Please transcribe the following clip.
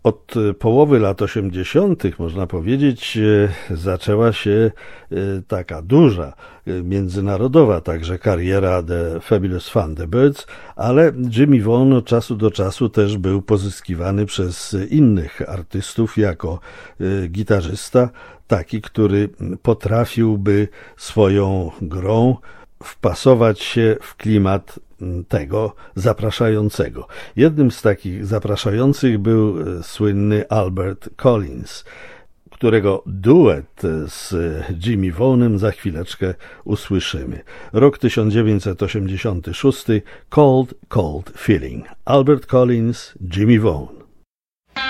Od połowy lat 80., można powiedzieć, zaczęła się taka duża, międzynarodowa także kariera The Fabulous Thunderbirds, ale Jimmy Vaughan od czasu do czasu też był pozyskiwany przez innych artystów jako gitarzysta, taki, który potrafiłby swoją grą wpasować się w klimat tego zapraszającego. Jednym z takich zapraszających był słynny Albert Collins, którego duet z Jimmy Vaughanem za chwileczkę usłyszymy. Rok 1986, Cold, Cold Feeling. Albert Collins, Jimmy Vaughan.